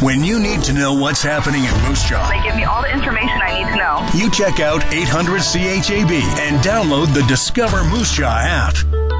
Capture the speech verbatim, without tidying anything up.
When you need to know what's happening in Moose Jaw, They give me all the information I need to know. you check out eight hundred C H A B and download the Discover Moose Jaw app.